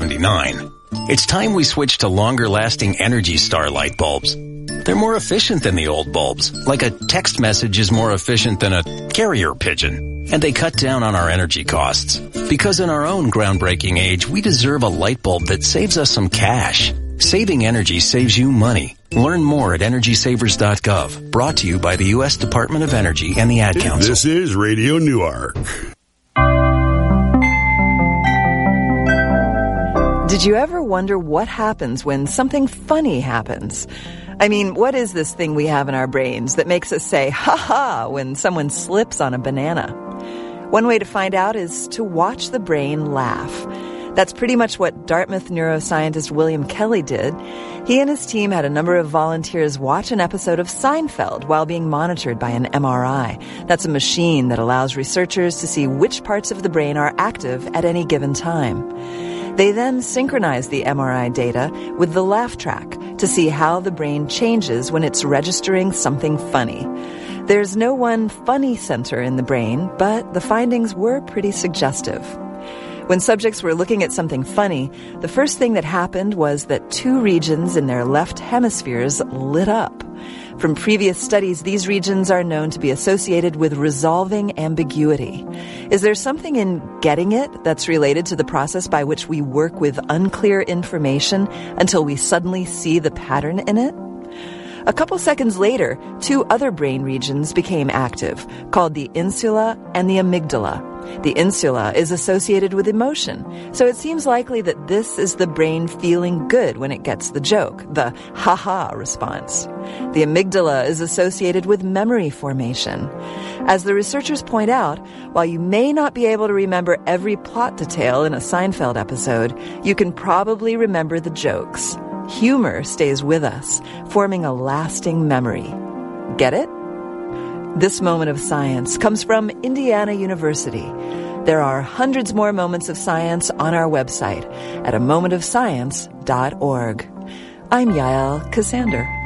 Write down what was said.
1979. It's time we switch to longer-lasting Energy Star light bulbs. They're more efficient than the old bulbs, like a text message is more efficient than a carrier pigeon. And they cut down on our energy costs. Because in our own groundbreaking age, we deserve a light bulb that saves us some cash. Saving energy saves you money. Learn more at EnergySavers.gov. Brought to you by the U.S. Department of Energy and the Ad Council. This is Radio Newark. Did you ever wonder what happens when something funny happens? I mean, what is this thing we have in our brains that makes us say, ha-ha, when someone slips on a banana? One way to find out is to watch the brain laugh. That's pretty much what Dartmouth neuroscientist William Kelly did. He and his team had a number of volunteers watch an episode of Seinfeld while being monitored by an MRI. That's a machine that allows researchers to see which parts of the brain are active at any given time. They then synchronize the MRI data with the laugh track to see how the brain changes when it's registering something funny. There's no one funny center in the brain, but the findings were pretty suggestive. When subjects were looking at something funny, the first thing that happened was that two regions in their left hemispheres lit up. From previous studies, these regions are known to be associated with resolving ambiguity. Is there something in getting it that's related to the process by which we work with unclear information until we suddenly see the pattern in it? A couple seconds later, two other brain regions became active, called the insula and the amygdala. The insula is associated with emotion, so it seems likely that this is the brain feeling good when it gets the joke, the ha-ha response. The amygdala is associated with memory formation. As the researchers point out, while you may not be able to remember every plot detail in a Seinfeld episode, you can probably remember the jokes. Humor stays with us, forming a lasting memory. Get it? This moment of science comes from Indiana University. There are hundreds more moments of science on our website at amomentofscience.org. I'm Yael Casander.